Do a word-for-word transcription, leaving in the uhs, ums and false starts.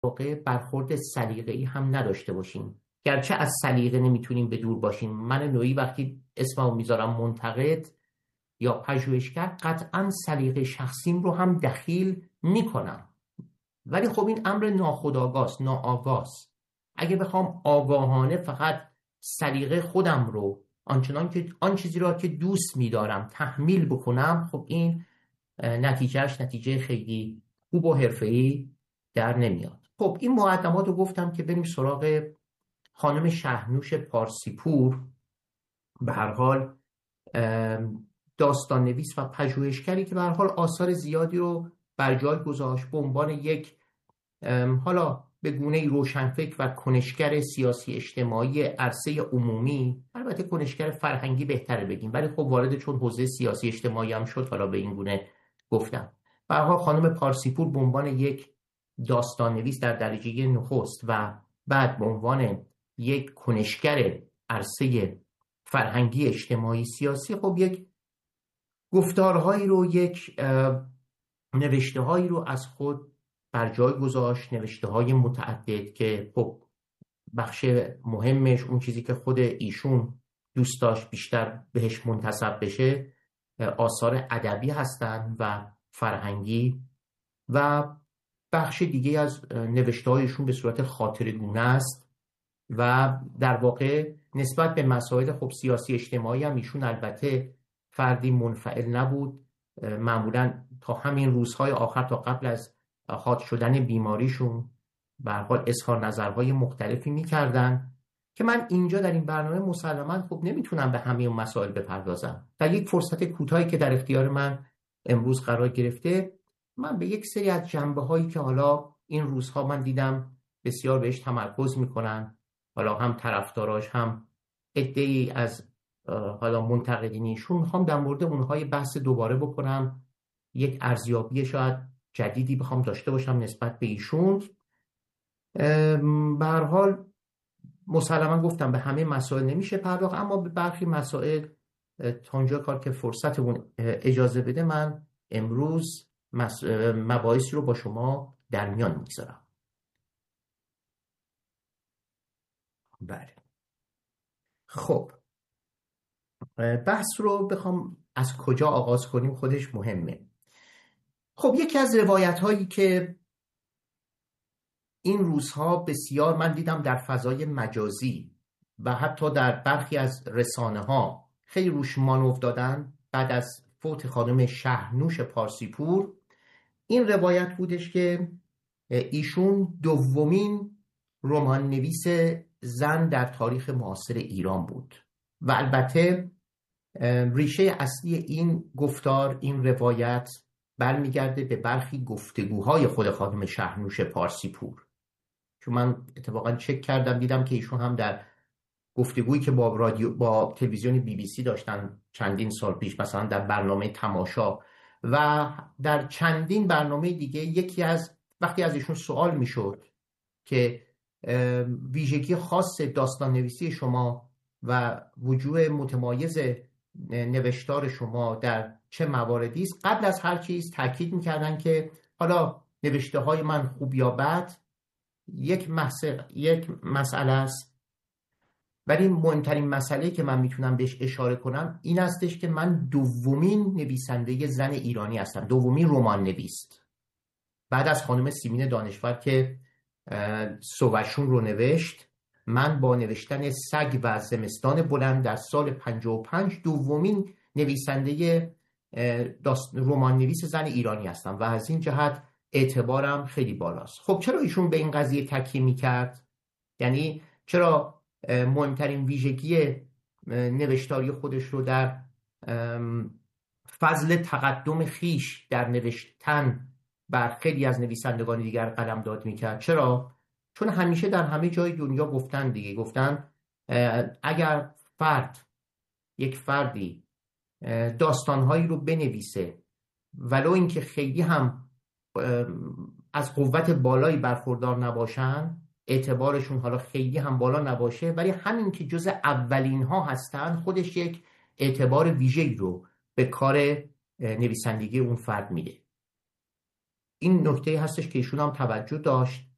واقع برخورد سلیقه‌ای هم نداشته باشیم. گرچه از سلیقه نمیتونیم به دور باشیم. من نوعی وقتی اسممو میذارم منتقد یا پژوهشگر، قطعا سلیقه شخصیم رو هم دخیل میکنم، ولی خب این امر ناخودآگاست، ناآگاست. اگه بخوام آگاهانه فقط سلیقه خودم رو، آنچنان که آن چیزی رو که دوست می‌دارم تحمیل بکنم، خب این نتیجهش نتیجه خیلی خوب و حرفه‌ای در نمیاد. خب این مقدمات رو گفتم که بریم سراغ خانم شهنوش پارسیپور. به هر حال داستان نویس و پژوهشگری که به هر حال آثار زیادی رو بر جای گذاشت به عنوان یک حالا به گونه‌ای روشنفکر و کنشگر سیاسی اجتماعی عرصه عمومی. البته کنشگر فرهنگی بهتره بگیم، ولی خب وارد چون حوزه سیاسی اجتماعی هم شد، حالا به این گونه گفتم. به هر حال خانم پارسیپور به عنوان یک داستان نویس در درجه نخست و بعد به عنوان یک کنشگر عرصه فرهنگی اجتماعی سیاسی، خب یک گفتارهایی رو، یک نوشته هایی رو از خود بر جای گذاشت، نوشته های متعدد که خب بخش مهمش، اون چیزی که خود ایشون دوست داشت بیشتر بهش منتسب بشه، آثار ادبی هستند و فرهنگی، و بخش دیگه از نوشته هایشون به صورت خاطره‌گونه است و در واقع نسبت به مسائل خب سیاسی اجتماعی هم ایشون البته فردی منفعل نبود. معمولا تا همین روزهای آخر، تا قبل از حاد شدن بیماریشون، به هر حال اظهار نظرهای مختلفی میکردن که من اینجا در این برنامه مسلماً خب نمیتونم به همه اون مسائل بپردازم. در یک فرصت کوتاهی که در اختیار من امروز قرار گرفته، من به یک سری از جنبه هایی که حالا این روزها من دیدم بسیار بهش تمرکز میکنن، حالا هم طرفداراش هم عده‌ای از حالا منتقدینیشون، میخوام در مورد اونهای بحث دوباره بکنم، یک ارزیابی شاید جدیدی بخوام داشته باشم نسبت به ایشون. به هر حال مسلماً گفتم به همه مسائل نمیشه پرداخت، اما به برخی مسائل تا اونجا کار که فرصتمون اجازه بده، من امروز مباحثی رو با شما در میان میگذارم. بله، خب بحث رو بخوام از کجا آغاز کنیم خودش مهمه. خب یکی از روایت هایی که این روزها بسیار من دیدم در فضای مجازی و حتی در برخی از رسانه ها خیلی روش مانور دادن بعد از فوت خانم شهنوش پارسیپور، این روایت بودش که ایشون دومین رمان نویس زن در تاریخ معاصر ایران بود و البته ریشه اصلی این گفتار، این روایت برمیگرده به برخی گفتگوهای خود خانم شهنوش پارسیپور، چون من اتفاقا چک کردم دیدم که ایشون هم در گفتگویی که با رادیو با تلویزیون بی بی سی داشتن چندین سال پیش، مثلا در برنامه تماشا و در چندین برنامه دیگه، یکی از وقتی از ایشون سوال میشد که ویژگی خاص داستان نویسی شما و وجوه متمایز نوشتار شما در چه مواردی است، قبل از هر چیز تاکید میکردن که حالا نوشته های من خوب یا بد یک مسئله یک مسئله است، ولی مهمترین مسئله که من میتونم بهش اشاره کنم این استش که من دومین نویسنده زن ایرانی هستم، دومین رمان نویس بعد از خانم سیمین دانشور که سووشون رو نوشت. من با نوشتن سگ و زمستان بلند در سال پنجاه و پنج دومین نویسنده رمان نویس زن ایرانی هستم و از این جهت اعتبارم خیلی بالاست. خب چرا ایشون به این قضیه تکیه میکرد؟ یعنی چرا مهمترین ویژگی نوشتاری خودش رو در فضل تقدم خیش در نوشتن بر خیلی از نویسندگان دیگر قلمداد میکرد؟ چرا؟ چون همیشه در همه جای دنیا گفتن دیگه، گفتن اگر فرد یک فردی داستانهایی رو بنویسه ولو اینکه خیلی هم از قوت بالایی برخوردار نباشن، اعتبارشون حالا خیلی هم بالا نباشه، ولی همین که جز اولین ها هستن خودش یک اعتبار ویژه‌ای رو به کار نویسندگی اون فرد میده. این نکته هستش که ایشون هم توجه داشت